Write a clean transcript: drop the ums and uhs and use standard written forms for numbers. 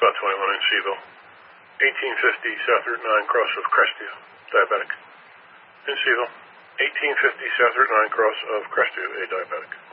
about 21 in Seville. 1850 South Route 9 cross of Crestview, diabetic. In Seville. 1850 South Route 9 cross of Crestview, a diabetic.